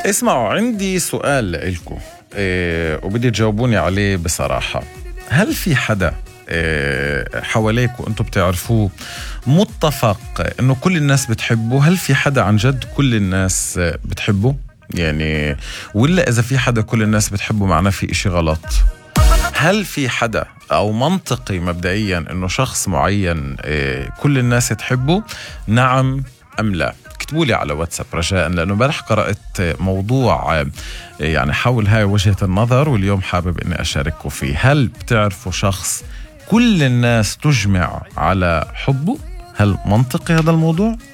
اسمعوا، عندي سؤال لإلكم وبدي تجاوبوني عليه بصراحة. هل في حدا حواليك وانتم بتعرفوه متفق انه كل الناس بتحبه؟ هل في حدا عن جد كل الناس بتحبه يعني، ولا اذا في حدا كل الناس بتحبه معناه في اشي غلط؟ هل في حدا او منطقي مبدئيا انه شخص معين كل الناس تحبه، نعم ام لا؟ اكتبوا لي على واتساب رجاء، لانه امبارح قرأت موضوع يعني حول هاي وجهة النظر، واليوم حابب اني اشارككم فيه. هل بتعرفوا شخص كل الناس تجمع على حبه؟ هل منطقي هذا الموضوع؟